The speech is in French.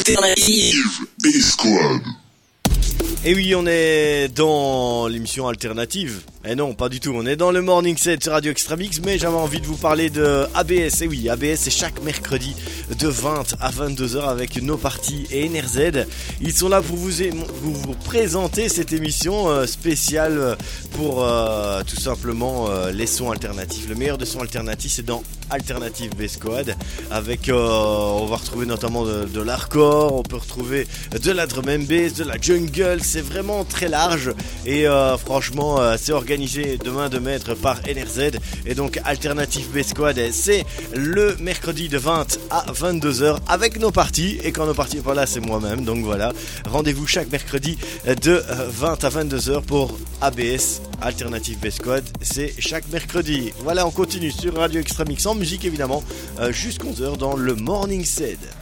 Alternative B-Squad. Et oui, on est dans l'émission alternative. Eh non, pas du tout, on est dans le Morning Set sur Radio Extra Mix, mais j'avais envie de vous parler de ABS. Et oui, ABS, c'est chaque mercredi de 20 à 22h avec nos parties et NRZ. Ils sont là pour vous présenter cette émission spéciale pour tout simplement les sons alternatifs. Le meilleur de sons alternatifs, c'est dans Alternative B-Squad. Avec, on va retrouver notamment de l'hardcore, on peut retrouver de la drum and bass, de la jungle. C'est vraiment très large et franchement, c'est organisé de main de maître par NRZ. Et donc Alternative B-Squad, c'est le mercredi de 20 à 22h avec nos parties. Et quand nos parties sont pas là, c'est moi-même. Donc voilà, rendez-vous chaque mercredi de 20 à 22h pour ABS, Alternative B-Squad. C'est chaque mercredi. Voilà, on continue sur Radio Extra Mix en musique évidemment jusqu'à 11h dans le Morning Set.